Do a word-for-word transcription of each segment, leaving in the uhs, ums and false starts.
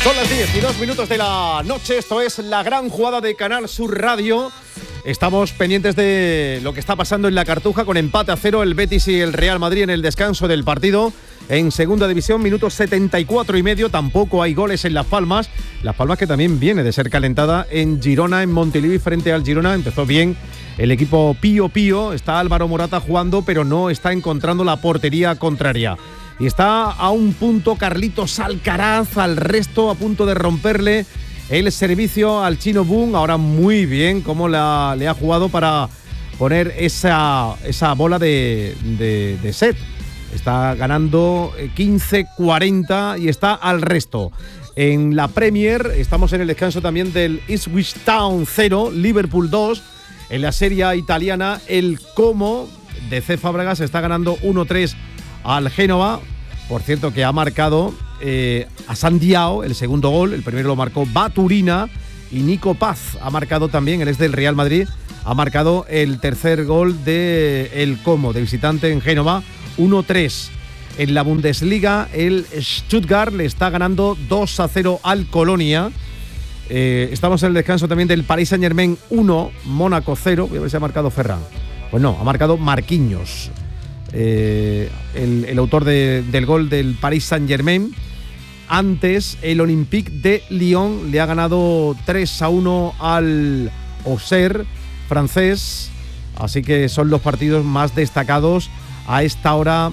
Son las diez y dos minutos de la noche, esto es la gran jugada de Canal Sur Radio. Estamos pendientes de lo que está pasando en la Cartuja con empate a cero el Betis y el Real Madrid en el descanso del partido. En segunda división, minutos setenta y cuatro y medio, tampoco hay goles en Las Palmas. Las Palmas que también viene de ser calentada en Girona, en Montilivi frente al Girona. Empezó bien el equipo Pío Pío, está Álvaro Morata jugando, pero no está encontrando la portería contraria. Y está a un punto Carlitos Alcaraz, al resto a punto de romperle el servicio al Chino Boom. Ahora muy bien cómo la, le ha jugado para poner esa, esa bola de, de, de set. Está ganando quince cuarenta y está al resto. En la Premier estamos en el descanso también del Ipswich Town cero, Liverpool dos. En la Serie italiana, el Como de C. Fábregas está ganando uno tres al Génova. Por cierto, que ha marcado eh, a Sandiao el segundo gol. El primero lo marcó Baturina y Nico Paz ha marcado también, el ex del Real Madrid, ha marcado el tercer gol de el Como, de visitante en Génova, uno tres. En la Bundesliga, el Stuttgart le está ganando dos a cero al Colonia. Eh, estamos en el descanso también del Paris Saint-Germain uno, Mónaco cero. Voy a ver si ha marcado Ferran. Pues no, ha marcado Marquinhos. Eh, el, el autor de, del gol del Paris Saint-Germain. Antes, el Olympique de Lyon le ha ganado tres a uno al Auxerre francés. Así que son los partidos más destacados a esta hora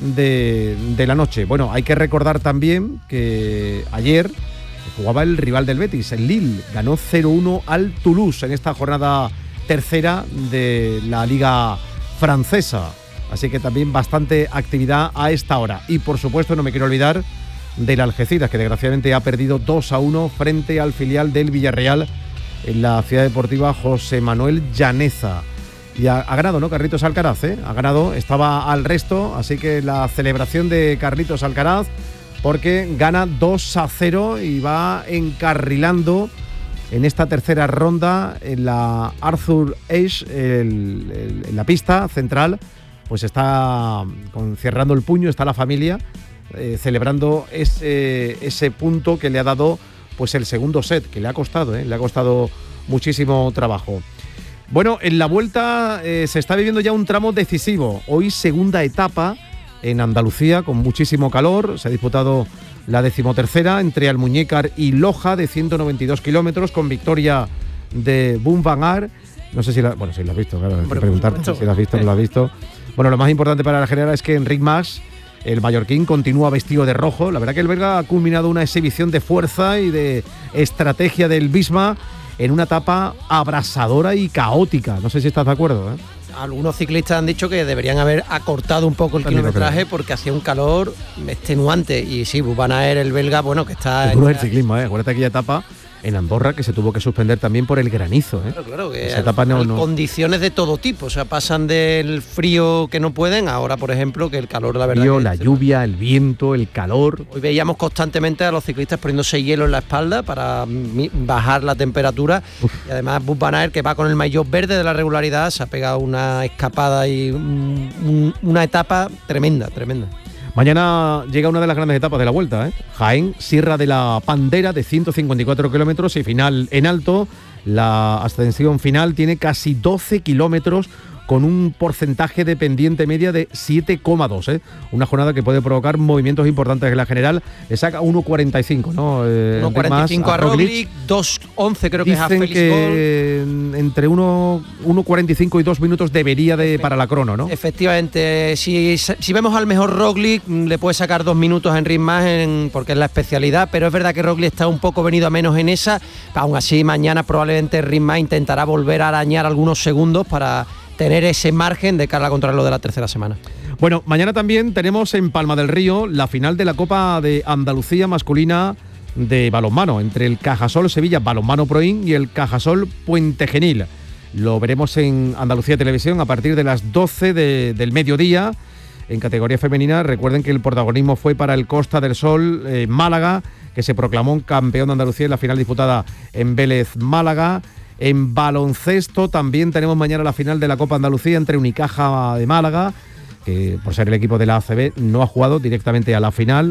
de, de la noche. Bueno, hay que recordar también que ayer jugaba el rival del Betis, el Lille. Ganó cero uno al Toulouse en esta jornada tercera de la Liga Francesa. Así que también bastante actividad a esta hora. Y por supuesto no me quiero olvidar del Algeciras, que desgraciadamente ha perdido dos a uno frente al filial del Villarreal en la ciudad deportiva José Manuel Llaneza. Y ha, ha ganado, ¿no? Carlitos Alcaraz, ¿eh? Ha ganado, estaba al resto, así que la celebración de Carlitos Alcaraz, porque gana dos a cero y va encarrilando en esta tercera ronda en la Arthur Ashe, el, el, en la pista central. Pues está con, cerrando el puño, está la familia eh, celebrando ese, ese punto que le ha dado pues el segundo set, que le ha costado, eh, le ha costado muchísimo trabajo. Bueno, en la vuelta eh, se está viviendo ya un tramo decisivo. Hoy segunda etapa en Andalucía con muchísimo calor. Se ha disputado la decimotercera entre Almuñécar y Loja de ciento noventa y dos kilómetros con victoria de Wout van Aert. No sé si la, bueno, si la has visto, claro, hay que preguntarte si la has visto o no la has visto. Bueno, lo más importante para la general es que Enric Mas, el mallorquín, continúa vestido de rojo. La verdad que el belga ha culminado una exhibición de fuerza y de estrategia del Visma en una etapa abrasadora y caótica. No sé si estás de acuerdo, ¿eh? Algunos ciclistas han dicho que deberían haber acortado un poco el También kilometraje porque hacía un calor extenuante. Y sí, Wout van Aert, el belga, bueno, que está... Es el ciclismo, ¿eh? Acuérdate aquella etapa en Andorra que se tuvo que suspender también por el granizo, ¿eh? Claro, claro, que esa etapa no, no. Condiciones de todo tipo, o sea, pasan del frío que no pueden, ahora por ejemplo que el calor, la verdad. El frío, que la se... lluvia, el viento, el calor. Hoy veíamos constantemente a los ciclistas poniéndose hielo en la espalda para bajar la temperatura. Uf. Y además Wout van Aert, que va con el maillot verde de la regularidad, se ha pegado una escapada y un, un, una etapa tremenda, tremenda. Mañana llega una de las grandes etapas de la Vuelta, ¿eh? Jaén, Sierra de la Pandera, de ciento cincuenta y cuatro kilómetros y final en alto. La ascensión final tiene casi doce kilómetros con un porcentaje de pendiente media de siete coma dos, ¿eh? Una jornada que puede provocar movimientos importantes en la general. Le saca uno cuarenta y cinco, ¿no? Eh, uno cuarenta y cinco a Roglic, dos once creo que es a Félix que Gol. Entre uno cuarenta y cinco y dos minutos debería de para la crono, ¿no? Efectivamente, si, si vemos al mejor Roglic, le puede sacar dos minutos a Enric Mas en, porque es la especialidad, pero es verdad que Roglic está un poco venido a menos en esa. Aún así, mañana probablemente Enric Mas intentará volver a arañar algunos segundos para tener ese margen de cara contra lo de la tercera semana. Bueno, mañana también tenemos en Palma del Río la final de la Copa de Andalucía masculina de balonmano entre el Cajasol Sevilla Balonmano Proin y el Cajasol Puente Genil. Lo veremos en Andalucía Televisión a partir de las doce de, del mediodía. En categoría femenina, recuerden que el protagonismo fue para el Costa del Sol eh, Málaga, que se proclamó campeón de Andalucía en la final disputada en Vélez Málaga. En baloncesto también tenemos mañana la final de la Copa Andalucía entre Unicaja de Málaga, que por ser el equipo de la A C B no ha jugado directamente a la final,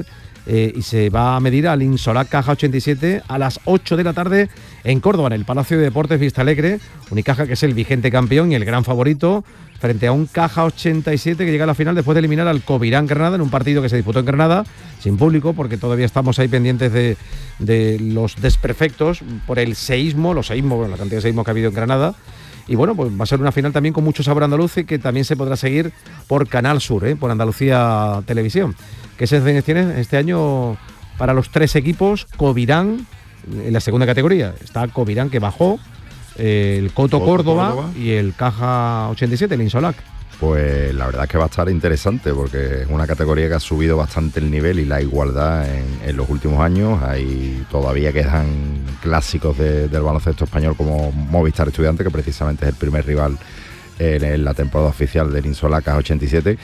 eh, y se va a medir al Insolac Caja ochenta y siete a las ocho de la tarde en Córdoba, en el Palacio de Deportes Vista Alegre. Unicaja, que es el vigente campeón y el gran favorito, frente a un Caja ochenta y siete que llega a la final después de eliminar al Covirán Granada en un partido que se disputó en Granada, sin público, porque todavía estamos ahí pendientes de, de los desperfectos por el seísmo, los seísmos, bueno, la cantidad de seísmos que ha habido en Granada. Y bueno, pues va a ser una final también con mucho sabor andaluz y que también se podrá seguir por Canal Sur, ¿eh? por Andalucía Televisión. ¿Qué sensaciones tiene este año para los tres equipos? Covirán en la segunda categoría. Está Covirán, que bajó, eh, el Coto, Coto Córdoba, Córdoba y el Caja ochenta y siete, el Insolac. Pues la verdad es que va a estar interesante porque es una categoría que ha subido bastante el nivel y la igualdad en, en los últimos años. Ahí todavía quedan clásicos de, del baloncesto español como Movistar Estudiantes, que precisamente es el primer rival en, en la temporada oficial del Insolac ochenta y siete.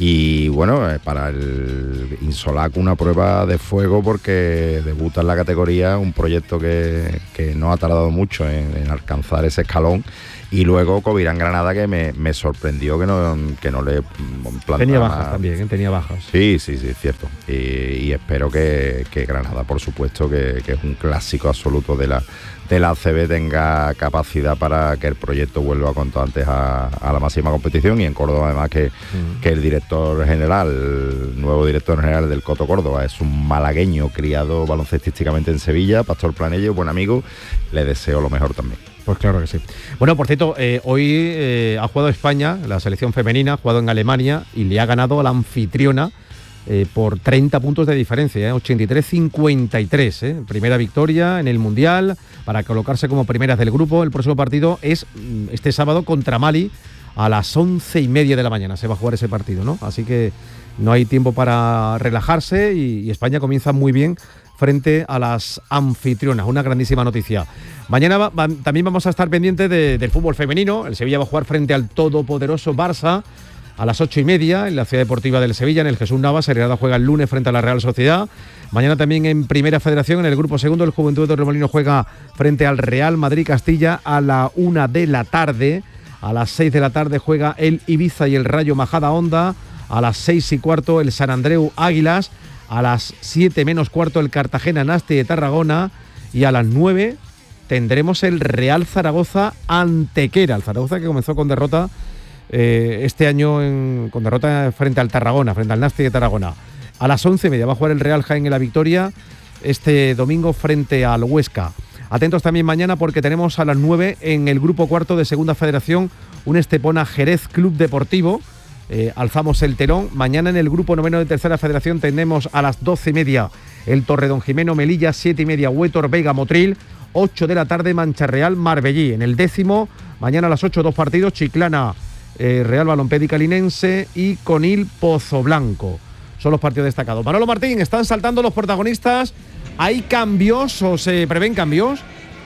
Y bueno, para el Insolac una prueba de fuego porque debuta en la categoría, un proyecto que, que no ha tardado mucho en, en alcanzar ese escalón. Y luego Covirán Granada, que me, me sorprendió que no, que no le plantara. Tenía bajas también, ¿eh? tenía bajas. Sí, sí, sí, es cierto. Y, y espero que, que Granada, por supuesto, que, que es un clásico absoluto de la, de la A C B, tenga capacidad para que el proyecto vuelva cuanto antes a, a la máxima competición. Y en Córdoba, además, que, mm. que el director general, el nuevo director general del Coto Córdoba, es un malagueño criado baloncestísticamente en Sevilla, Pastor Planello, buen amigo. Le deseo lo mejor también. Pues claro que sí. Bueno, por cierto, eh, hoy eh, ha jugado España, la selección femenina, ha jugado en Alemania y le ha ganado a la anfitriona eh, por treinta puntos de diferencia, eh, ochenta y tres a cincuenta y tres. Eh. Primera victoria en el Mundial para colocarse como primeras del grupo. El próximo partido es este sábado contra Mali a las once y media de la mañana. Se va a jugar ese partido, ¿no? Así que no hay tiempo para relajarse y, y España comienza muy bien frente a las anfitrionas. Una grandísima noticia. Mañana va, va, también vamos a estar pendientes de, del fútbol femenino. El Sevilla va a jugar frente al todopoderoso Barça a las ocho y media en la Ciudad Deportiva del Sevilla, en el Jesús Navas. El Granada juega el lunes frente a la Real Sociedad. Mañana también en Primera Federación, en el grupo segundo, el Juventud de Torremolinos juega frente al Real Madrid Castilla a la una de la tarde. A las seis de la tarde juega el Ibiza y el Rayo Majadahonda. A las seis y cuarto el San Andreu Águilas. A las siete menos cuarto el Cartagena Nasti de Tarragona. Y a las nueve tendremos el Real Zaragoza Antequera. El Zaragoza que comenzó con derrota eh, este año en, con derrota frente al Tarragona, frente al Nasti de Tarragona. A las once y media va a jugar el Real Jaén en la Victoria este domingo frente al Huesca. Atentos también mañana porque tenemos a las nueve en el grupo cuarto de Segunda Federación un Estepona Jerez Club Deportivo. Eh, alzamos el telón. Mañana en el grupo noveno de Tercera Federación tenemos a las doce y media el Torredón Jimeno Melilla, siete y media Huétor Vega Motril, ocho de la tarde Mancha Real Marbellí. En el décimo, mañana a las ocho, dos partidos, Chiclana eh, Real Balompédica Linense y Conil Pozo Blanco. Son los partidos destacados. Manolo Martín, están saltando los protagonistas. ¿Hay cambios o se prevén cambios?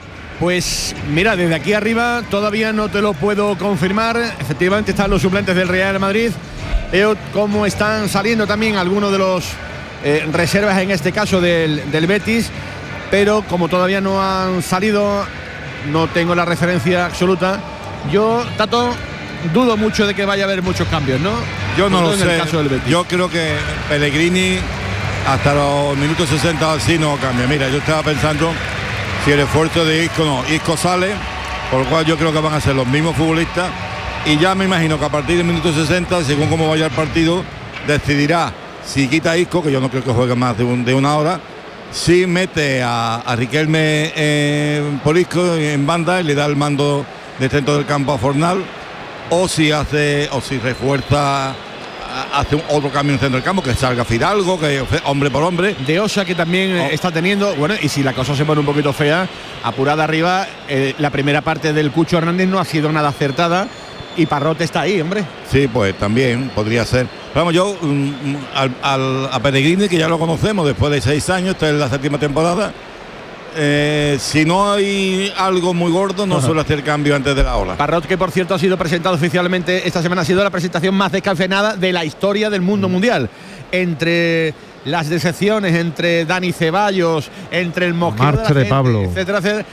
Pues mira, desde aquí arriba todavía no te lo puedo confirmar. Efectivamente están los suplentes del Real Madrid. Veo cómo están saliendo también algunos de los eh, reservas, en este caso del, del Betis. Pero como todavía no han salido, no tengo la referencia absoluta. Yo, Tato, dudo mucho de que vaya a haber muchos cambios, ¿no? Yo no lo sé. En el caso del Betis. Yo creo que Pellegrini hasta los minutos sesenta así no cambia. Mira, yo estaba pensando si el esfuerzo de Isco no, Isco sale, por lo cual yo creo que van a ser los mismos futbolistas y ya me imagino que a partir del minuto sesenta, según cómo vaya el partido, decidirá si quita a Isco, que yo no creo que juegue más de, un, de una hora, si mete a, a Riquelme eh, por Isco en banda y le da el mando de centro del campo a Fornal, o si hace, o si refuerza, hace un otro cambio en el centro del campo, que salga Fidalgo, que hombre por hombre. De Osa, que también oh. está teniendo, bueno, y si la cosa se pone un poquito fea, apurada arriba, eh, la primera parte del Cucho Hernández no ha sido nada acertada y Parrot está ahí, hombre. Sí, pues también podría ser. Pero vamos, yo um, al, al, a Pellegrini, que ya lo conocemos después de seis años, esta es la séptima temporada. Eh, si no hay algo muy gordo, no Ajá. suele hacer cambio antes de la hora. Parrot, que por cierto ha sido presentado oficialmente esta semana, ha sido la presentación más descafeinada de la historia del mundo mm. mundial. Entre las decepciones, entre Dani Ceballos, entre el Mosquera, la marcha de, de Pablo, etcétera, etcétera,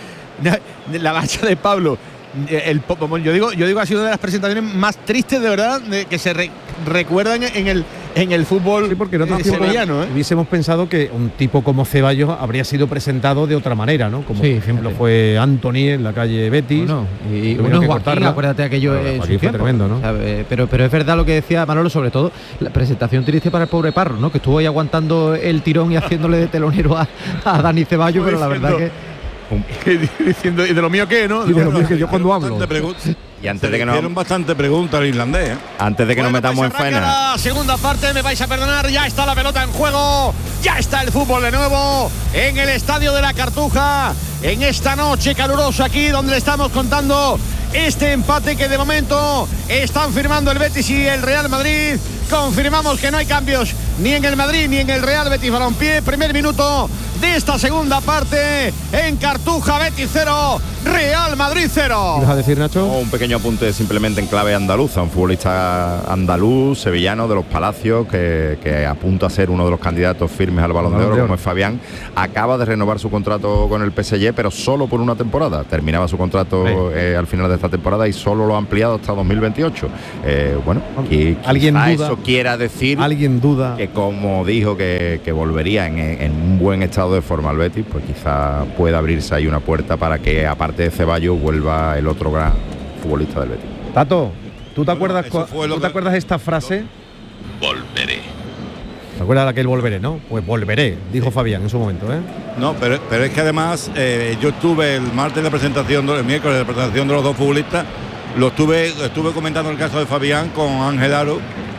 la marcha de Pablo. El, yo digo, yo digo ha sido una de las presentaciones más tristes de verdad de, que se re, recuerdan en el en el fútbol sí, porque no eh, sevillano. ¿eh? Hubiésemos pensado que un tipo como Ceballos habría sido presentado de otra manera, ¿no? Como Sí, por ejemplo fíjate. fue Anthony en la calle Betis. Bueno, y Tuvieron bueno, que Joaquín, cortarla. acuérdate aquello Claro, en Joaquín su fue tiempo. tremendo, ¿no? O sea, eh, pero, pero es verdad lo que decía Manolo, sobre todo la presentación triste para el pobre Parro, ¿no? Que estuvo ahí aguantando el tirón y haciéndole de telonero a, a Dani Ceballos, pero la verdad que... que diciendo, ¿y de lo mío qué, no? Y de lo mío que yo cuando hablo. Bastante pregun- Y antes de que Hicieron nos, bastante preguntas al irlandés, ¿eh? antes de que Bueno, nos metamos pues en faena. arranca la segunda parte, me vais a perdonar, ya está la pelota en juego, ya está el fútbol de nuevo en el estadio de la Cartuja, en esta noche calurosa aquí donde le estamos contando este empate que de momento están firmando el Betis y el Real Madrid. Confirmamos que no hay cambios ni en el Madrid ni en el Real Betis Balompié. Primer minuto de esta segunda parte en Cartuja. Betis cero, Real Madrid cero. ¿Qué vas a decir, Nacho? Oh, un pequeño apunte simplemente en clave andaluza, un futbolista andaluz, sevillano de los Palacios, que, que apunta a ser uno de los candidatos firmes al Balón de Oro, como es Fabián. Acaba de renovar su contrato con el P S G, pero solo por una temporada. Terminaba su contrato eh, al final de esta temporada y solo lo ha ampliado hasta dos mil veintiocho. Eh, bueno, y ¿Alguien quizá duda? eso quiera decir ¿Alguien duda? que, como dijo que, que volvería en, en un buen estado de forma al Betis, pues quizá pueda abrirse ahí una puerta para que, aparte de Ceballos, vuelva el otro gran futbolista del Betis. Tato, ¿tú te Bueno, acuerdas eso cua- fue lo ¿tú que- te acuerdas esta frase? Volveré. ¿Te acuerdas de aquel volveré, no? Pues volveré, dijo Fabián en su momento, ¿eh? No, pero, pero es que además eh, yo estuve el martes de la presentación, el miércoles de la presentación de los dos futbolistas, lo estuve, estuve comentando el caso de Fabián con Ángel Aro,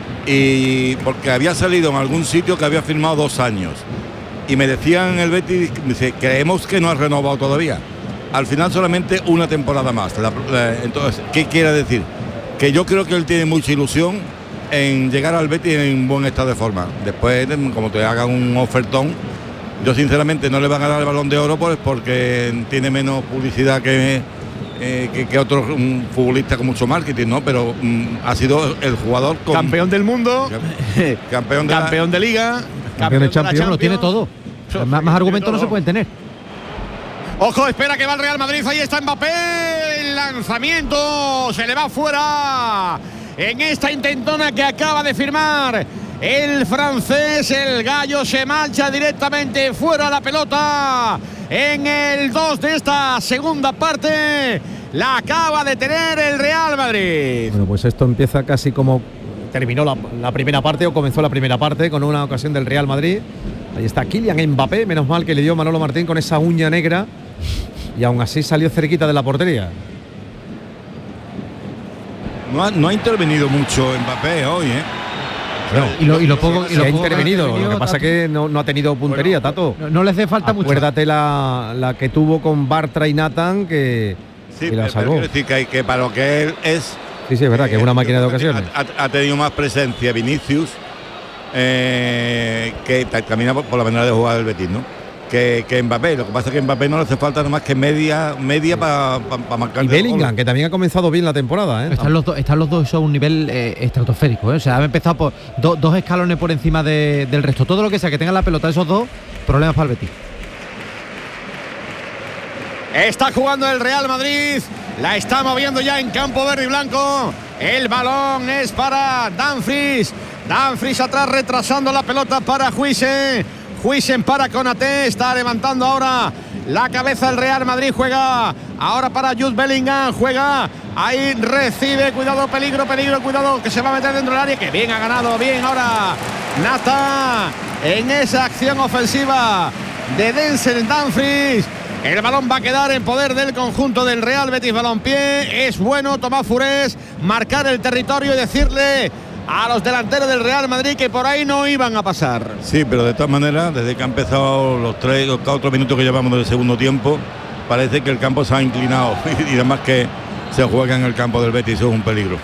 y porque había salido en algún sitio que había firmado dos años. Y me decían el Betis, dice, creemos que no ha renovado todavía. Al final solamente una temporada más. La- la- entonces, ¿qué quiere decir? Que yo creo que él tiene mucha ilusión en llegar al Betis en buen estado de forma. Después, como te hagan un ofertón, yo sinceramente no le van a dar el Balón de Oro pues porque tiene menos publicidad que, eh, que, que otros um, futbolistas con mucho marketing, ¿no? Pero um, ha sido el jugador con, Campeón del mundo, campeón de la- campeón de liga, Campeón de la Champions, Lo tiene todo. Eso, Más, sí, más tiene argumentos no todo. se pueden tener. Ojo, espera que va el Real Madrid, ahí está Mbappé, el lanzamiento, se le va fuera en esta intentona que acaba de firmar el francés, el gallo se marcha directamente fuera la pelota en el dos de esta segunda parte, la acaba de tener el Real Madrid. Bueno, pues esto empieza casi como terminó la, la primera parte o comenzó la primera parte con una ocasión del Real Madrid. Ahí está Kylian Mbappé, menos mal que le dio Manolo Martín con esa uña negra y aún así salió cerquita de la portería. No ha, no ha intervenido mucho Mbappé hoy, ¿eh? Y lo, y lo poco, y Sí lo ha poco que intervenido, lo que intervenido, pasa es que no, no ha tenido puntería, Tato. no, no le hace falta mucho. Acuérdate la, la que tuvo con Bartra y Nathan que, Sí, que la pero salvó. quiero decir que, hay- que para lo que él es, Sí, sí, es verdad, que es una eh, máquina de yo creo que ocasiones. Ha, ha- ha tenido más presencia Vinicius, eh, que ta- camina por, por la manera de jugar del Betis, ¿no? Que, que Mbappé. Lo que pasa es que Mbappé no le hace falta nada más que media media para marcar. Y Bellingham, que también ha comenzado bien la temporada, ¿eh? Están los, dos, están los dos eso a un nivel eh, estratosférico, ¿eh? O sea, han empezado por do- dos escalones por encima de- del resto. Todo lo que sea que tengan la pelota esos dos, problemas para el Betis. Está jugando el Real Madrid, la está moviendo ya en campo verde y blanco. El balón es para Dumfries. Dumfries atrás retrasando la pelota para Huijsen. Huijsen para Konaté, está levantando ahora la cabeza el Real Madrid. Juega ahora para Jude Bellingham, juega, ahí recibe, cuidado, peligro, peligro, cuidado, que se va a meter dentro del área. Que bien ha ganado, bien ahora Nata en esa acción ofensiva de Denzel Dumfries. El balón va a quedar en poder del conjunto del Real Betis Balompié. Es bueno Tomás Furés marcar el territorio y decirle a los delanteros del Real Madrid que por ahí no iban a pasar. Sí, pero de todas maneras, desde que han empezado los tres o cuatro minutos que llevamos del segundo tiempo, parece que el campo se ha inclinado y además que se juega en el campo del Betis, eso es un peligro.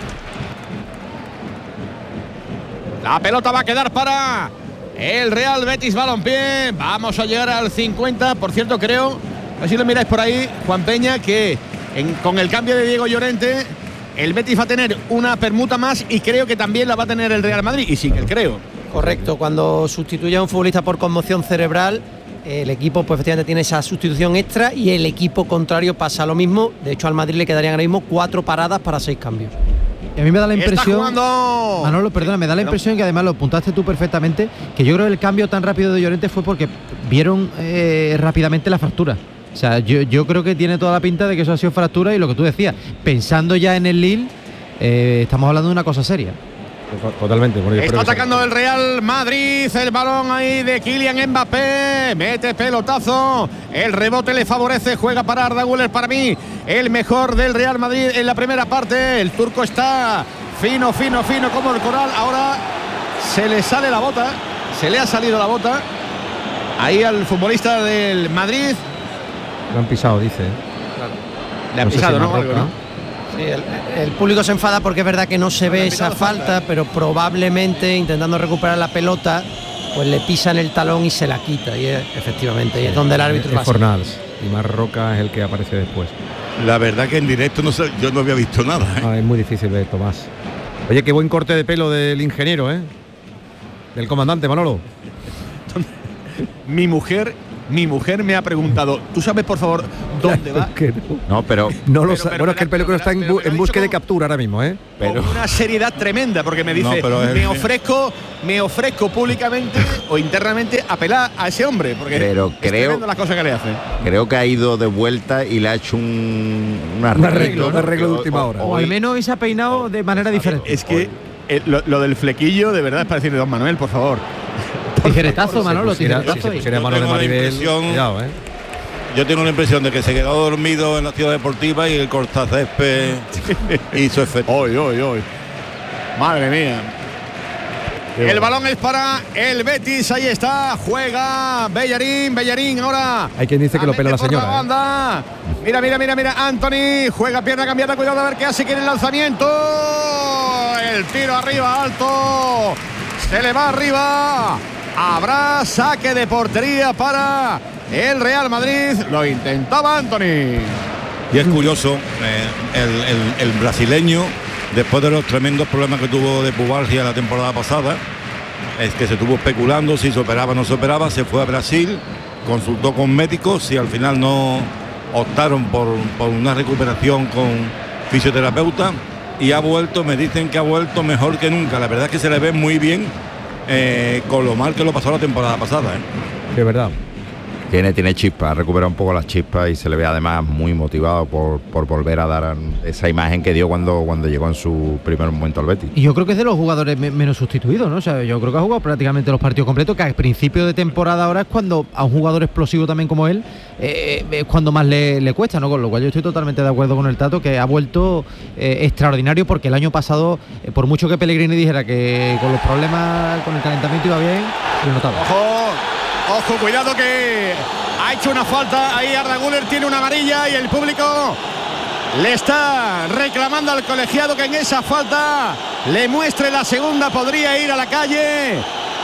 La pelota va a quedar para el Real Betis Balompié. Vamos a llegar al cincuenta. Por cierto, creo, a ver si lo miráis por ahí, Juan Peña, que en- con el cambio de Diego Llorente, el Betis va a tener una permuta más y creo que también la va a tener el Real Madrid. Y sí, que creo. Correcto, cuando sustituye a un futbolista por conmoción cerebral, el equipo pues efectivamente tiene esa sustitución extra y el equipo contrario pasa lo mismo. De hecho, al Madrid le quedarían ahora mismo cuatro paradas para seis cambios. Y a mí me da la Está impresión, jugando. Manolo, perdona, me da la impresión que además lo apuntaste tú perfectamente, que yo creo que el cambio tan rápido de Llorente fue porque vieron eh, rápidamente la fractura. O sea, yo, yo creo que tiene toda la pinta de que eso ha sido fractura y lo que tú decías, pensando ya en el Lille, eh, estamos hablando de una cosa seria. Totalmente. Está atacando el Real Madrid, el balón ahí de Kylian Mbappé, mete pelotazo, el rebote le favorece, juega para Arda Güler, para mí el mejor del Real Madrid en la primera parte. El turco está fino, fino, fino como el coral. Ahora se le sale la bota, se le ha salido la bota ahí al futbolista del Madrid. Lo han pisado, dice. Claro. Le ha no pisado, sé si ¿no? Algo, ¿no? Sí, el, el público se enfada porque es verdad que no se ve esa falta, falta, pero probablemente intentando recuperar la pelota, pues le pisan el talón y se la quita. Y es, efectivamente, y es donde el árbitro es Fornals. Y Marroca es el que aparece después. La verdad que en directo no sé, yo no había visto nada. ¿eh? Ah, es muy difícil ver, Tomás. Oye, qué buen corte de pelo del ingeniero, ¿eh? Del comandante, Manolo. Mi mujer... Mi mujer me ha preguntado, ¿tú sabes por favor dónde va? No, pero no lo pero, sabe. Pero, bueno, es que el peluquero está en, bu en búsqueda de con, captura ahora mismo, ¿eh? Pero con una seriedad tremenda, porque me dice, no, me ofrezco, me ofrezco públicamente o internamente a pelar a ese hombre, porque pero creo las cosas que le hace. Creo que ha ido de vuelta y le ha hecho un, un arreglo, un arreglo, ¿no? un arreglo de última hora. O, o al menos se ha peinado de manera diferente. Es que eh, lo, lo del flequillo de verdad es para decirle Don Manuel, por favor. Tijeretazo, Manolo, tijeretazo. Si sería mano de Maribel, cuidado, ¿eh? Yo tengo la impresión de que se quedó dormido en la ciudad deportiva y el cortacésped hizo efecto. Hoy, hoy, hoy. Madre mía. El bueno. balón es para el Betis, ahí está, juega Bellerín, Bellerín ahora. Hay quien dice que lo pela la señora. La banda. ¿eh? Mira, mira, mira, mira, Anthony, juega pierna cambiada, cuidado a ver qué hace, quiere el lanzamiento. El tiro arriba, alto. Se le va arriba. Habrá saque de portería para el Real Madrid. Lo intentaba Anthony. Y es curioso, eh, el, el, el brasileño, después de los tremendos problemas que tuvo de pubalgia la temporada pasada, es que se estuvo especulando si se operaba o no se operaba, se fue a Brasil, consultó con médicos y al final no optaron por, por una recuperación con fisioterapeuta y ha vuelto, me dicen que ha vuelto mejor que nunca. La verdad es que se le ve muy bien. Eh, con lo mal que lo pasó la temporada pasada, ¿eh? De verdad. Tiene, tiene chispa, ha recuperado un poco las chispas y se le ve además muy motivado por, por volver a dar esa imagen que dio cuando, cuando llegó en su primer momento al Betis. Y yo creo que es de los jugadores me menos sustituidos, ¿no? O sea, yo creo que ha jugado prácticamente los partidos completos, que al principio de temporada ahora es cuando a un jugador explosivo también como él, eh, es cuando más le, le cuesta, ¿no? Con lo cual yo estoy totalmente de acuerdo con el Tato, que ha vuelto eh, extraordinario, porque el año pasado, eh, por mucho que Pellegrini dijera que con los problemas, con el calentamiento iba bien, lo notaba. ¡Ojo! Ojo, cuidado que ha hecho una falta. Ahí Arda Güler tiene una amarilla y el público le está reclamando al colegiado que en esa falta le muestre la segunda. Podría ir a la calle.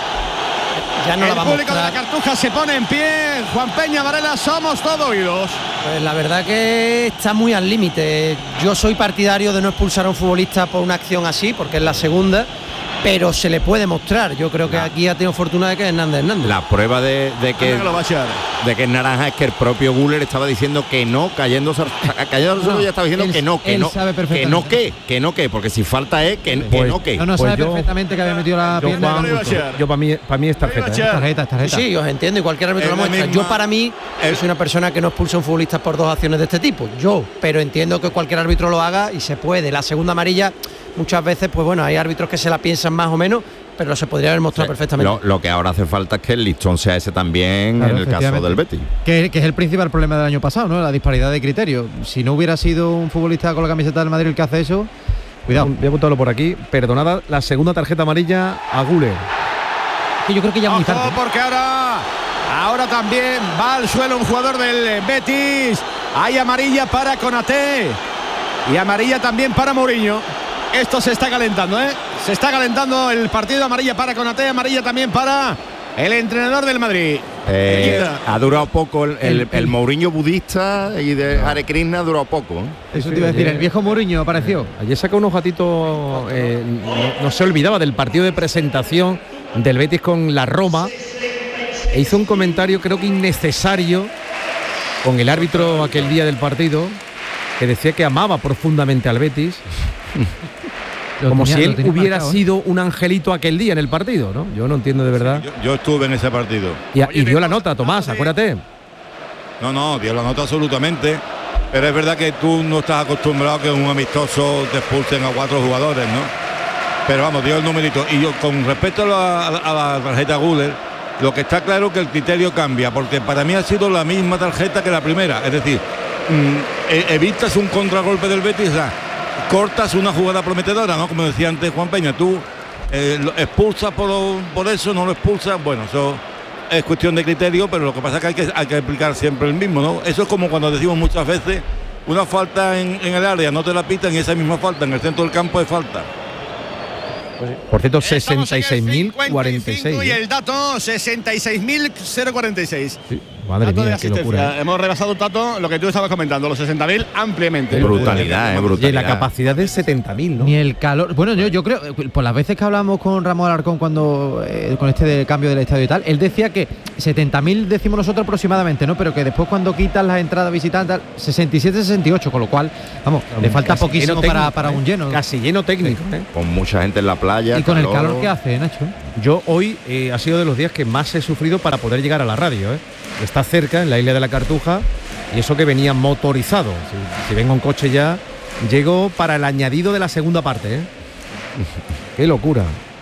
Ya no el la va público a de la Cartuja se pone en pie. Juan Peña, Varela, somos todo oídos. Pues la verdad que está muy al límite. Yo soy partidario de no expulsar a un futbolista por una acción así, porque es la segunda. Pero se le puede mostrar. Yo creo que aquí ha tenido fortuna de que es Hernández Hernández. La prueba de, de que de que es naranja es que el propio Güler estaba diciendo que no, cayéndose, cayéndose no, ya estaba diciendo él, que no, que no, que no que, que no que, porque si falta es que, pues, que no que. No, no pues sabe yo, perfectamente que había metido la yo, pierna. Juan, yo, yo para mí, para mí es tarjeta, ¿eh? tarjeta, es tarjeta. Sí, os entiendo y cualquier árbitro lo muestra. Yo para mí el, soy una persona que no expulsa a un futbolista por dos acciones de este tipo. Yo, pero entiendo que cualquier árbitro lo haga y se puede. La segunda amarilla muchas veces, pues bueno, hay árbitros que se la piensan más o menos, pero se podría haber mostrado sí, perfectamente. Lo, lo que ahora hace falta es que el listón sea ese también, claro, en el caso del Betis. Que, que es el principal problema del año pasado, ¿no? La disparidad de criterios. Si no hubiera sido un futbolista con la camiseta del Madrid el que hace eso, cuidado. Voy a apuntarlo por aquí. Perdonada la segunda tarjeta amarilla a Güler. Que yo creo que ya muy tarde. Porque ahora, ahora también va al suelo un jugador del Betis. Hay amarilla para Konaté y amarilla también para Mourinho. Esto se está calentando, ¿eh? Se está calentando el partido. Amarilla para Konaté, amarilla también para el entrenador del Madrid. Eh, ha durado poco el, el, el, el Mourinho budista y de Hare Krishna ha durado poco, ¿eh? Eso te iba a decir, el viejo Mourinho apareció. Eh, ayer sacó unos gatitos, eh, no, no se olvidaba del partido de presentación del Betis con la Roma e hizo un comentario creo que innecesario con el árbitro aquel día del partido, que decía que amaba profundamente al Betis Lo como tenía, si lo él tenía hubiera marcado, ¿eh? sido un angelito aquel día en el partido, ¿no? Yo no entiendo de verdad. Yo, yo estuve en ese partido. Y, y dio la nota, Tomás, acuérdate. No, no, dio la nota absolutamente. Pero es verdad que tú no estás acostumbrado a que un amistoso te expulsen a cuatro jugadores, ¿no? Pero vamos, dio el numerito. Y yo, con respecto a la, a la tarjeta Güler, lo que está claro es que el criterio cambia, porque para mí ha sido la misma tarjeta que la primera. Es decir, mmm, evitas un contragolpe del Betis, o sea, cortas una jugada prometedora, ¿no? Como decía antes Juan Peña, tú eh, lo expulsas por, por eso, no lo expulsas, bueno, eso es cuestión de criterio, pero lo que pasa es que hay que, hay que aplicar siempre el mismo, ¿no? Eso es como cuando decimos muchas veces, una falta en, en el área, no te la pitan, y esa misma falta en el centro del campo es falta. Por cierto, sesenta y seis mil cuarenta y seis. Y el dato, sesenta y seis mil cuarenta y seis. Sí, madre dato mía, qué locura. Hemos rebasado, Tato, lo que tú estabas comentando, los sesenta mil ampliamente. Brutalidad, eh, brutalidad. Y la capacidad de setenta mil, ¿no? Ni el calor. Bueno, yo, yo creo, por las veces que hablamos con Ramón Alarcón cuando eh, con este de cambio del estadio y tal, él decía que setenta mil decimos nosotros aproximadamente, ¿no? Pero que después cuando quitan las entradas visitantes, sesenta y siete, sesenta y ocho, con lo cual, vamos, le falta Casi poquísimo lleno para, técnico, para ¿eh? un lleno. Casi lleno técnico, ¿eh? Con mucha gente en la playa. Y con calor. el calor que hace, Nacho. Yo hoy eh, ha sido de los días que más he sufrido para poder llegar a la radio, ¿eh? Está cerca, en la isla de la Cartuja, y eso que venía motorizado. Si, si vengo en coche ya, llego para el añadido de la segunda parte, ¿eh? Qué locura.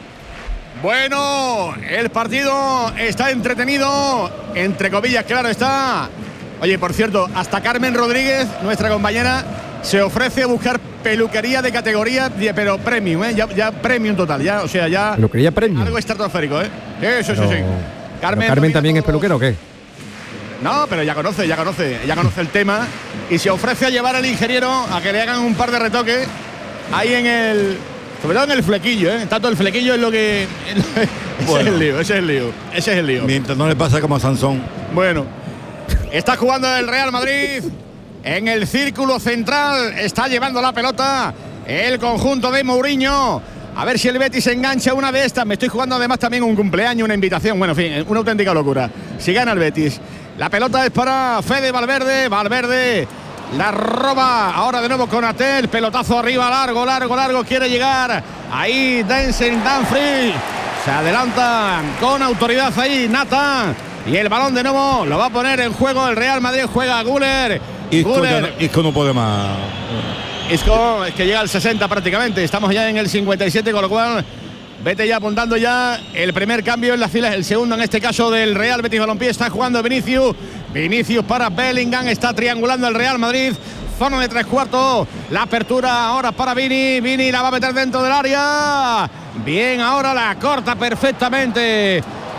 Bueno, el partido está entretenido, entre comillas, claro está. Oye, por cierto, hasta Carmen Rodríguez, nuestra compañera, se ofrece a buscar peluquería de categoría, pero premium, ¿eh? ya, ya premium total, ya, o sea, ya Peluquería premium. algo estratosférico, ¿eh? Eso, Pero, sí, sí. Carmen, ¿Carmen también es peluquero o qué? No, pero ya conoce, ya conoce, ya conoce el tema y se ofrece a llevar al ingeniero a que le hagan un par de retoques ahí en el, sobre todo en el flequillo, ¿eh? Tanto el flequillo es lo que, ese Bueno. es el lío, ese es el lío, ese es el lío. Mientras no le pasa como a Sansón. Bueno, está jugando el Real Madrid en el círculo central, está llevando la pelota el conjunto de Mourinho. A ver si el Betis engancha una de estas. Me estoy jugando además también un cumpleaños, una invitación. Bueno, en fin, una auténtica locura. Si gana el Betis. La pelota es para Fede Valverde. Valverde la roba. Ahora de nuevo con Atel. Pelotazo arriba, largo, largo, largo. Quiere llegar. Ahí Denzel Dumfries. Se adelanta con autoridad ahí Nathan. Y el balón de nuevo lo va a poner en juego el Real Madrid. Juega Güler. Isco, Güler. no, Isco no puede más. Isco es que llega al sesenta prácticamente. Estamos ya en el cincuenta y siete, con lo cual vete ya apuntando ya el primer cambio en las filas, el segundo en este caso del Real Betis Balompié. Está jugando Vinicius. Vinicius para Bellingham. Está triangulando el Real Madrid. Zona de tres cuartos. La apertura ahora para Vini. Vini la va a meter dentro del área. Bien, ahora la corta perfectamente.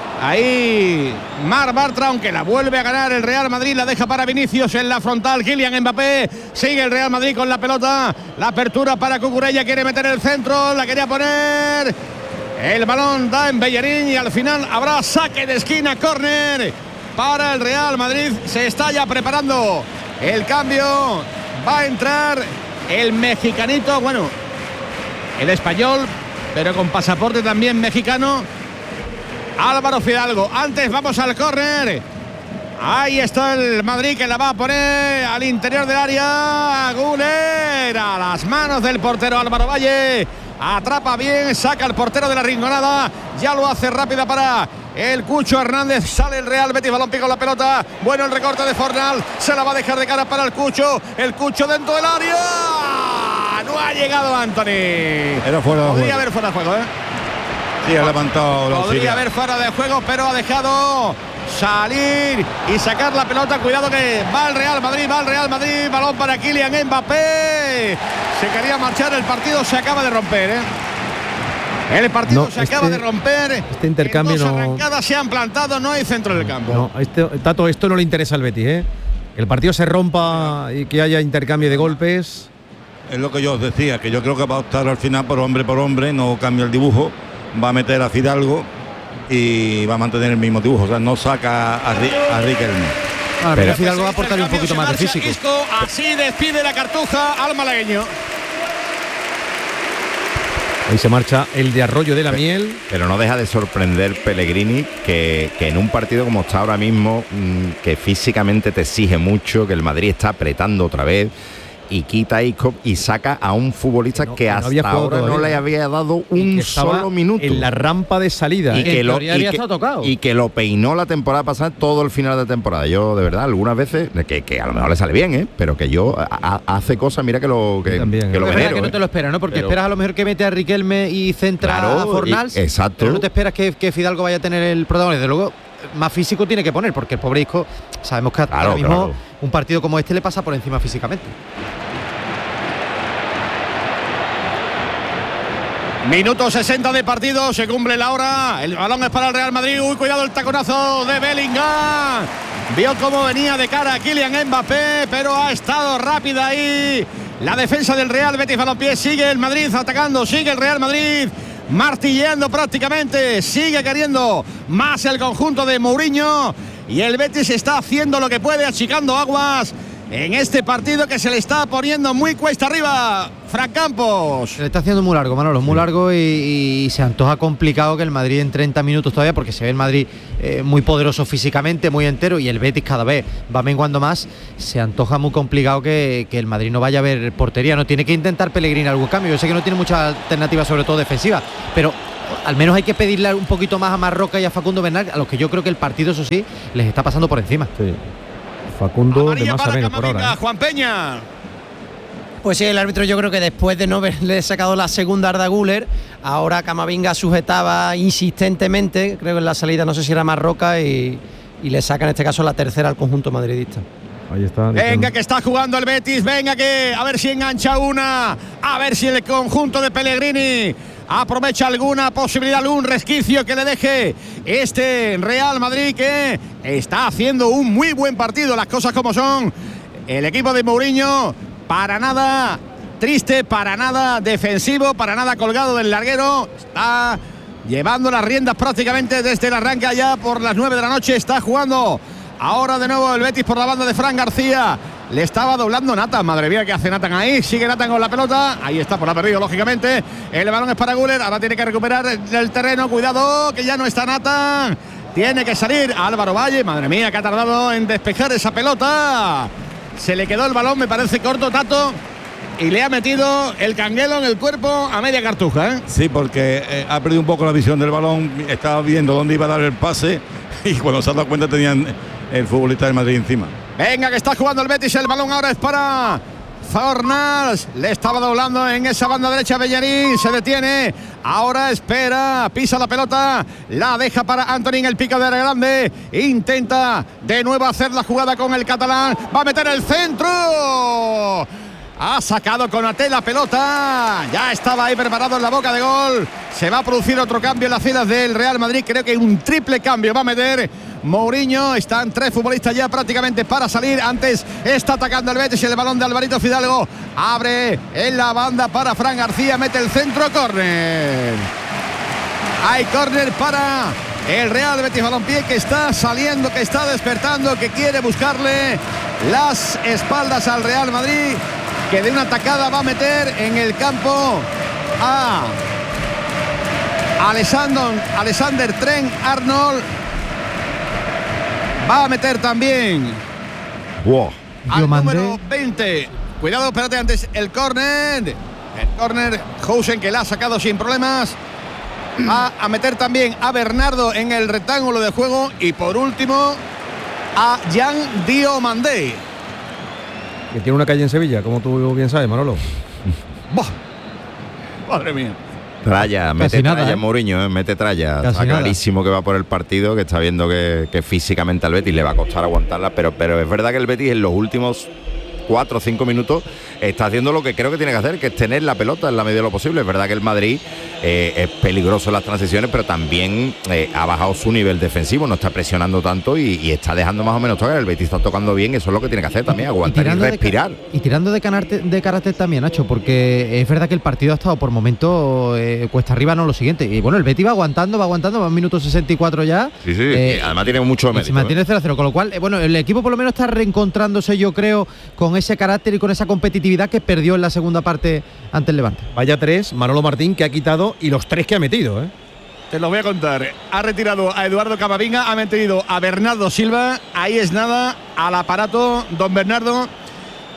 Ahí Mar Bartra, aunque la vuelve a ganar el Real Madrid, la deja para Vinicius en la frontal. Kylian Mbappé, sigue el Real Madrid con la pelota. La apertura para Cucurella, quiere meter el centro, la quería poner. El balón da en Bellerín y al final habrá saque de esquina, córner para el Real Madrid. Se está ya preparando el cambio. Va a entrar el mexicanito, bueno, el español, pero con pasaporte también mexicano, Álvaro Fidalgo. Antes vamos al córner. Ahí está el Madrid que la va a poner al interior del área. Güler a las manos del portero Álvaro Valle. Atrapa bien, saca el portero de la Rinconada. Ya lo hace rápida para el Cucho Hernández. Sale el Real Betis Balompié con la pelota. Bueno, el recorte de Fornal. Se la va a dejar de cara para el Cucho. El Cucho dentro del área. No ha llegado Anthony. Era fuera de Podría juego. haber fuera de juego, ¿eh? Sí, ha levantado la Podría auxiliar. haber fuera de juego, pero ha dejado salir y sacar la pelota. Cuidado que va el Real Madrid, va el Real Madrid. Balón para Kylian Mbappé. Se quería marchar, el partido se acaba de romper, ¿eh? El partido No, se acaba este- de romper. este intercambio En dos no- arrancadas se han plantado, no hay centro del campo. No, este, Tato, esto no le interesa al Betis, ¿eh? Que el partido se rompa y que haya intercambio de golpes. Es lo que yo os decía, que yo creo que va a optar al final por hombre por hombre, no cambia el dibujo, va a meter a Fidalgo y va a mantener el mismo dibujo, o sea, no saca a, Ri- a Riquelme. Ah, Pero- pero Fidalgo va a aportarle un poquito más de físico. Isco, así despide la Cartuja al malagueño. Ahí se marcha el de Arroyo de la Miel. Pero no deja de sorprender Pellegrini que, que en un partido como está ahora mismo, mmm, que físicamente te exige mucho, que el Madrid está apretando otra vez y quita a Isco y saca a un futbolista no, que no hasta había ahora no le había dado un solo minuto. En la rampa de salida. Y, ¿eh? que en lo, teoría y, había que, estado tocado. y que lo peinó la temporada pasada, todo el final de temporada. Yo, de verdad, algunas veces, que, que a lo mejor le sale bien, ¿eh? Pero que yo a, a, hace cosas, mira que lo que, también, que ¿eh? lo Es verdad venero, que no ¿eh? te lo esperas, ¿no? Porque Pero- esperas a lo mejor que mete a Riquelme y centra Claro, a Fornals. y- exacto. Pero no te esperas que, que Fidalgo vaya a tener el protagonismo. Desde luego, más físico tiene que poner, porque el pobre Isco, sabemos que Claro, ahora mismo claro. un partido como este le pasa por encima físicamente. Minuto sesenta de partido, se cumple la hora. El balón es para el Real Madrid. Uy, cuidado el taconazo de Bellingham. Vio cómo venía de cara a Kylian Mbappé, pero ha estado rápida ahí. La defensa del Real Betis Balompié. Sigue el Madrid atacando, sigue el Real Madrid martilleando prácticamente. Sigue queriendo más el conjunto de Mourinho. Y el Betis está haciendo lo que puede, achicando aguas en este partido que se le está poniendo muy cuesta arriba. Fran Campos. Se le está haciendo muy largo, Manolo, muy largo y, y se antoja complicado que el Madrid en treinta minutos todavía, porque se ve el Madrid eh, muy poderoso físicamente, muy entero, y el Betis cada vez va menguando más. Se antoja muy complicado que, que el Madrid no vaya a ver portería. No tiene que intentar Pellegrini algún cambio. Yo sé que no tiene muchas alternativas, sobre todo defensivas, pero al menos hay que pedirle un poquito más a Marroca y a Facundo Bernal, a los que yo creo que el partido, eso sí, les está pasando por encima. Sí. Facundo de Amarilla más a para menos por Camavinga, ahora. ¿eh? Juan Peña. Pues sí, el árbitro, yo creo que después de no haberle sacado la segunda a Arda Güler, ahora Camavinga sujetaba insistentemente, creo que en la salida no sé si era Marroca, y, y le saca en este caso la tercera al conjunto madridista. Ahí está. Venga que está jugando el Betis, venga que a ver si engancha una, a ver si el conjunto de Pellegrini aprovecha alguna posibilidad, algún resquicio que le deje este Real Madrid, que está haciendo un muy buen partido, las cosas como son. El equipo de Mourinho, para nada triste, para nada defensivo, para nada colgado del larguero, está llevando las riendas prácticamente desde el arranque allá por las nueve de la noche. Está jugando ahora de nuevo el Betis por la banda de Fran García. Le estaba doblando Nathan, madre mía, ¿qué hace Nathan ahí? Sigue Nathan con la pelota, ahí está, por la perdido, lógicamente. El balón es para Güler, ahora tiene que recuperar el terreno, cuidado, que ya no está Nathan. Tiene que salir Álvaro Valle, madre mía, que ha tardado en despejar esa pelota. Se le quedó el balón, me parece corto, Tato, y le ha metido el canguelo en el cuerpo a media cartuja, ¿eh? Sí, porque eh, ha perdido un poco la visión del balón, estaba viendo dónde iba a dar el pase y cuando se ha dado cuenta tenían el futbolista del Madrid encima. Venga, que está jugando el Betis, el balón ahora es para Fornals, le estaba doblando en esa banda derecha Bellerín, se detiene, ahora espera, pisa la pelota, la deja para Antonín, el pico de grande, intenta de nuevo hacer la jugada con el catalán, va a meter el centro. Ha sacado Konaté la pelota. Ya estaba ahí preparado en la boca de gol. Se va a producir otro cambio en las filas del Real Madrid. Creo que un triple cambio va a meter Mourinho. Están tres futbolistas ya prácticamente para salir. Antes está atacando el Betis. El balón de Alvarito Fidalgo. Abre en la banda para Fran García. Mete el centro. Córner. Hay córner para el Real Betis Balompié, que está saliendo, que está despertando, que quiere buscarle las espaldas al Real Madrid, que de una atacada va a meter en el campo a Alexander, Alexander Trent Arnold. Va a meter también Wow. al Yo mandé- número veinte. Cuidado, espérate antes el córner. El córner, Housen, que la ha sacado sin problemas. Va a meter también a Bernardo en el rectángulo de juego. Y por último, a Jan Diomandé. Que tiene una calle en Sevilla, como tú bien sabes, Manolo. ¡Bah! Madre mía. Traya, mete nada, tralla ¿eh? Mourinho, ¿eh? mete tralla. Casi Está nada. clarísimo que va por el partido, que está viendo que, que físicamente al Betis le va a costar aguantarla, pero, pero es verdad que el Betis en los últimos cuatro o cinco minutos está haciendo lo que creo que tiene que hacer, que es tener la pelota en la medida de lo posible. Es verdad que el Madrid eh, es peligroso en las transiciones, pero también eh, ha bajado su nivel defensivo, no está presionando tanto y, y está dejando más o menos tocar. El Betis está tocando bien, eso es lo que tiene que hacer también, aguantar y, tirando de respirar. ca- y tirando de, canarte- de carácter también, Nacho, porque es verdad que el partido ha estado por momentos eh, cuesta arriba, no lo siguiente. Y bueno, el Betis va aguantando, va aguantando, va en minuto sesenta y cuatro ya. Sí, sí, Eh, y además tiene mucho y mérito. se mantiene ¿eh? cero a cero, con lo cual, eh, bueno, el equipo por lo menos está reencontrándose, yo creo, con ese carácter y con esa competitividad que perdió en la segunda parte ante el Levante. Vaya tres, Manolo Martín, que ha quitado y los tres que ha metido, ¿eh? Te lo voy a contar. Ha retirado a Eduardo Camavinga, ha metido a Bernardo Silva. Ahí es nada, al aparato, don Bernardo,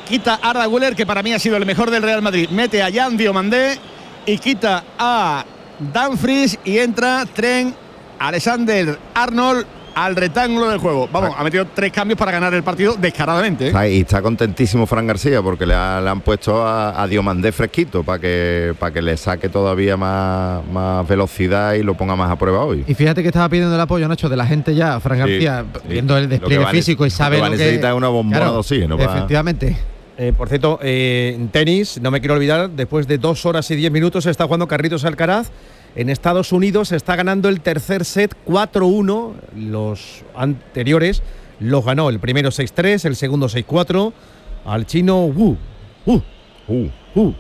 quita a Arda Güler, que para mí ha sido el mejor del Real Madrid, mete a Jan Diomandé y quita a Dumfries y entra Trent Alexander-Arnold al rectángulo del juego. Vamos, ha metido tres cambios para ganar el partido descaradamente, ¿eh? Y está contentísimo Fran García porque le, ha, le han puesto a, a Diomandé fresquito para que, para que le saque todavía más, más velocidad y lo ponga más a prueba hoy. Y fíjate que estaba pidiendo el apoyo, Nacho, de la gente ya, Fran García, sí, viendo el despliegue físico y sabe lo que... necesita una bombona claro, de oxígeno. Para... Efectivamente. Eh, por cierto, eh, en tenis, no me quiero olvidar, después de dos horas y diez minutos está jugando Carlitos Alcaraz. En Estados Unidos está ganando el tercer set cuatro uno. Los anteriores los ganó el primero seis tres, el segundo seis cuatro al chino Wu. Uh, uh, uh.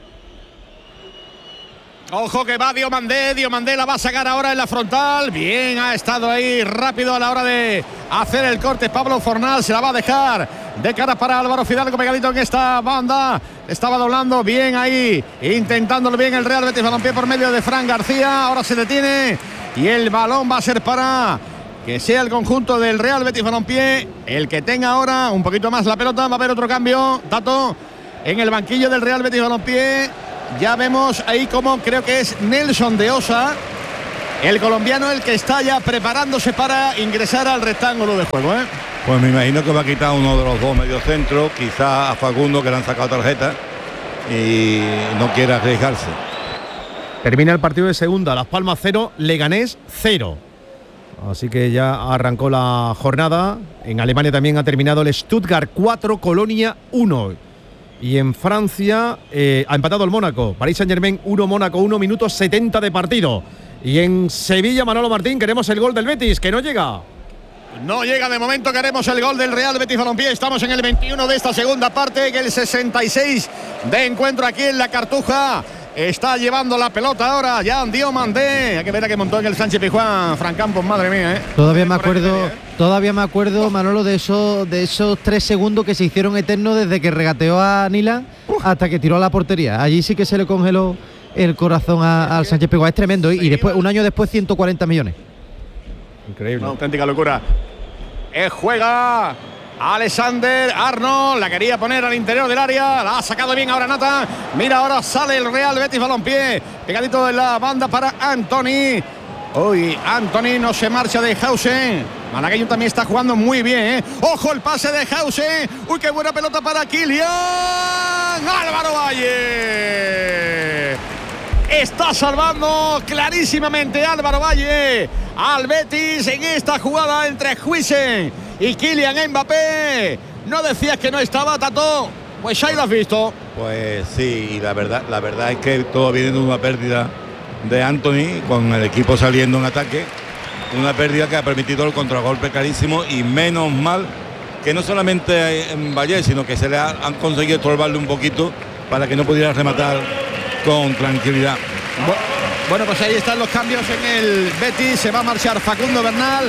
Ojo que va Diomandé, Diomandé la va a sacar ahora en la frontal. Bien, ha estado ahí rápido a la hora de hacer el corte. Pablo Fornal se la va a dejar de cara para Álvaro Fidalgo, pegadito en esta banda. Estaba doblando bien ahí, intentándolo bien el Real Betis Balompié por medio de Fran García. Ahora se detiene y el balón va a ser para que sea el conjunto del Real Betis Balompié el que tenga ahora un poquito más la pelota. Va a haber otro cambio, Tato, en el banquillo del Real Betis Balompié. Ya vemos ahí como creo que es Nelson de Osa, el colombiano, el que está ya preparándose para ingresar al rectángulo de juego, ¿eh? Pues me imagino que va a quitar uno de los dos mediocentros, quizás a Facundo, que le han sacado tarjeta y no quiere arriesgarse. Termina el partido de segunda, Las Palmas cero, Leganés cero. Así que ya arrancó la jornada. En Alemania también ha terminado el Stuttgart cuatro, Colonia uno. Y en Francia eh, ha empatado el Mónaco. Paris Saint-Germain uno, Mónaco uno, minutos setenta de partido. Y en Sevilla, Manolo Martín, queremos el gol del Betis, que no llega. No llega de momento, queremos el gol del Real Betis Balompié. Estamos en el veintiuno de esta segunda parte, que el sesenta y seis de encuentro aquí en la Cartuja. Está llevando la pelota ahora Jan Diomandé. Hay que ver a que montó en el Sánchez Pizjuán Fran Campos, madre mía, ¿eh? Todavía me acuerdo, ¿eh? Todavía me acuerdo, Manolo, de esos, de esos tres segundos que se hicieron eternos desde que regateó a Nilan hasta que tiró a la portería. Allí sí que se le congeló el corazón a, al Sánchez Pizjuán. Es tremendo. Y después, un año después, ciento cuarenta millones. Increíble. Una auténtica locura. Eh, juega Alexander Arnold, la quería poner al interior del área, la ha sacado bien ahora Nata. Mira, ahora sale el Real Betis Balompié, pegadito en la banda para Anthony. Uy, Anthony no se marcha de Hausen. Malagueño también está jugando muy bien, ¿eh? Ojo el pase de Hausen. Uy, qué buena pelota para Kylian. Álvaro Valle. Está salvando clarísimamente Álvaro Valle al Betis en esta jugada entre Huijsen y Kylian Mbappé. No decías que no estaba, Tato. Pues ahí lo has visto. Pues sí, y la verdad, la verdad es que todo viene de una pérdida de Anthony, con el equipo saliendo en ataque. Una pérdida que ha permitido el contragolpe clarísimo, y menos mal que no solamente en Valle, sino que se le ha, han conseguido estorbarle un poquito para que no pudiera rematar con tranquilidad. Bueno, pues ahí están los cambios en el Betis. Se va a marchar Facundo Bernal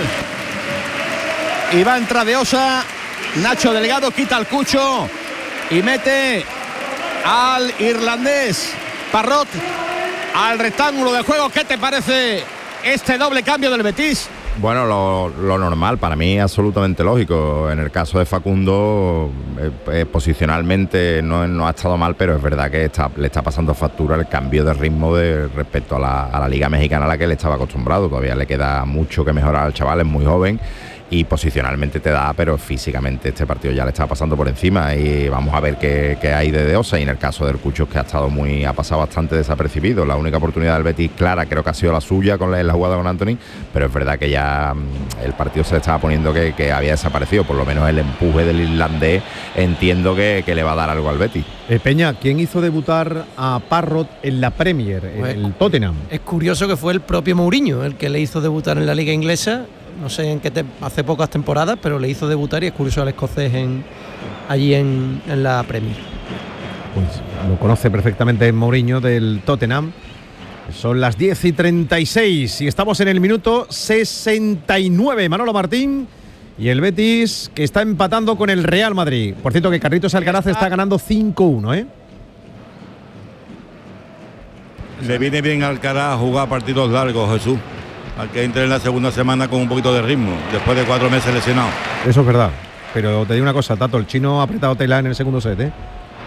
y va a entrar de Osa. Nacho Delgado quita el Cucho y mete al irlandés Parrot al rectángulo de juego. ¿Qué te parece este doble cambio del Betis? Bueno, lo, lo normal, para mí absolutamente lógico. En el caso de Facundo, eh, eh, posicionalmente no, no ha estado mal, pero es verdad que está, le está pasando factura el cambio de ritmo de respecto a la, a la Liga Mexicana a la que él estaba acostumbrado. Todavía le queda mucho que mejorar al chaval, es muy joven y posicionalmente te da, pero físicamente este partido ya le está pasando por encima, y vamos a ver qué, qué hay de De Osa. Y en el caso del Cucho, que ha estado muy, ha pasado bastante desapercibido. La única oportunidad del Betis clara creo que ha sido la suya con la, la jugada con Anthony, pero es verdad que ya mmm, el partido se le estaba poniendo que, que había desaparecido. Por lo menos el empuje del irlandés entiendo que, que le va a dar algo al Betis. Eh, Peña, ¿quién hizo debutar a Parrot en la Premier, pues, en el Tottenham? Es curioso que fue el propio Mourinho el que le hizo debutar en la liga inglesa. No sé en qué te, hace pocas temporadas, pero le hizo debutar, y es curioso al escocés en, allí en, en la Premier. Pues lo conoce perfectamente Mourinho del Tottenham. Son las diez y treinta y seis y estamos en el minuto sesenta y nueve. Manolo Martín y el Betis, que está empatando con el Real Madrid. Por cierto, que Carlitos Alcaraz está ganando cinco uno, ¿eh? Le viene bien al Alcaraz jugar partidos largos, Jesús. Al que entre en la segunda semana con un poquito de ritmo, después de cuatro meses lesionado. Eso es verdad, pero te digo una cosa, Tato, el chino ha apretado tela en el segundo set, ¿eh?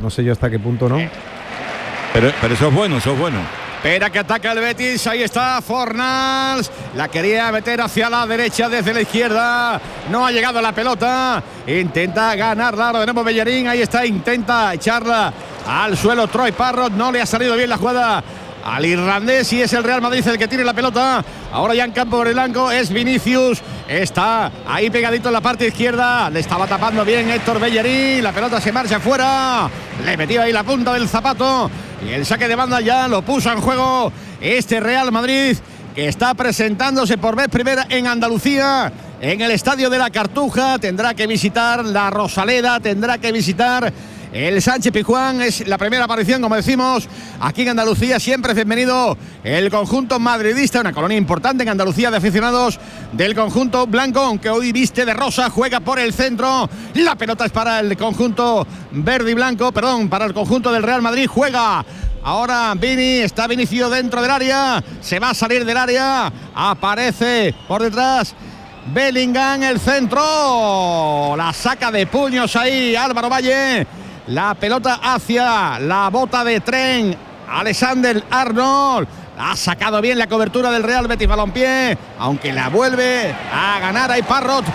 No sé yo hasta qué punto no. Pero, pero eso es bueno, eso es bueno. Espera que ataca el Betis, ahí está Fornals, la quería meter hacia la derecha desde la izquierda, no ha llegado la pelota, intenta ganarla, lo tenemos Bellerín, ahí está, intenta echarla al suelo Troy Parrott, no le ha salido bien la jugada al irlandés y es el Real Madrid el que tiene la pelota, ahora ya en campo por el blanco es Vinicius, está ahí pegadito en la parte izquierda, le estaba tapando bien Héctor Bellerín, la pelota se marcha fuera, le metió ahí la punta del zapato. Y el saque de banda ya lo puso en juego este Real Madrid, que está presentándose por vez primera en Andalucía, en el Estadio de la Cartuja. Tendrá que visitar la Rosaleda, tendrá que visitar el Sánchez Pizjuán. Es la primera aparición, como decimos, aquí en Andalucía. Siempre es bienvenido el conjunto madridista, una colonia importante en Andalucía de aficionados del conjunto blanco, aunque hoy viste de rosa, juega por el centro. La pelota es para el conjunto verde y blanco, perdón, para el conjunto del Real Madrid. Juega ahora Vini, está Vinicius dentro del área, se va a salir del área, aparece por detrás Bellingham, el centro, la saca de puños ahí Álvaro Valle. La pelota hacia la bota de tren, Alexander Arnold. Ha sacado bien la cobertura del Real Betis Balompié, aunque la vuelve a ganar ahí Parrott.